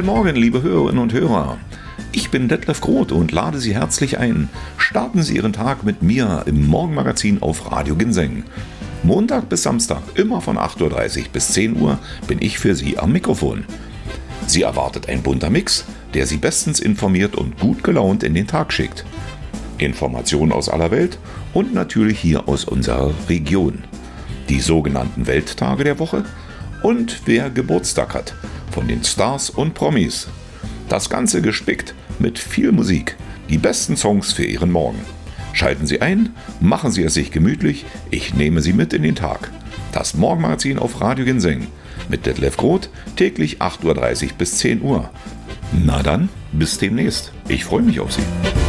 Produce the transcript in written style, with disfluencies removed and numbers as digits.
Guten Morgen, liebe Hörerinnen und Hörer. Ich bin Detlef Groth und lade Sie herzlich ein. Starten Sie Ihren Tag mit mir im Morgenmagazin auf Radio Ginseng. Montag bis Samstag, immer von 8.30 Uhr bis 10 Uhr, bin ich für Sie am Mikrofon. Sie erwartet ein bunter Mix, der Sie bestens informiert und gut gelaunt in den Tag schickt. Informationen aus aller Welt und natürlich hier aus unserer Region. Die sogenannten Welttage der Woche und wer Geburtstag hat, von den Stars und Promis. Das Ganze gespickt mit viel Musik, die besten Songs für Ihren Morgen. Schalten Sie ein, machen Sie es sich gemütlich, ich nehme Sie mit in den Tag. Das Morgenmagazin auf Radio Ginseng mit Detlef Groth, täglich 8.30 Uhr bis 10 Uhr. Na dann, bis demnächst. Ich freue mich auf Sie.